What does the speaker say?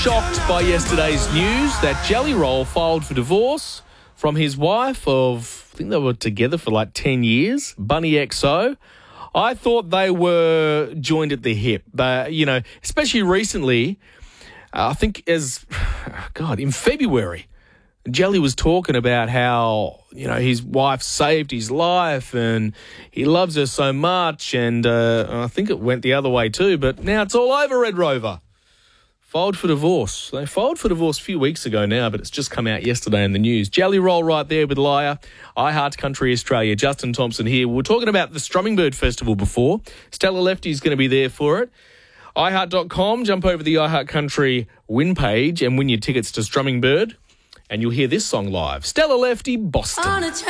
Shocked by yesterday's news that Jelly Roll filed for divorce from his wife of, I think they were together for like 10 years, Bunny XO. I thought they were joined at the hip. Especially recently, I think in February, Jelly was talking about how, his wife saved his life and he loves her so much. And I think it went the other way too, but now it's all over, Red Rover. Filed for divorce. They filed for divorce a few weeks ago now, but it's just come out yesterday in the news. Jelly Roll right there with Liar. iHeart Country Australia. Justin Thompson here. We were talking about the Strummingbird Festival before. Stella Lefty's going to be there for it. iHeart.com. Jump over the iHeart Country win page and win your tickets to Strummingbird. And you'll hear this song live. Stella Lefty, Boston.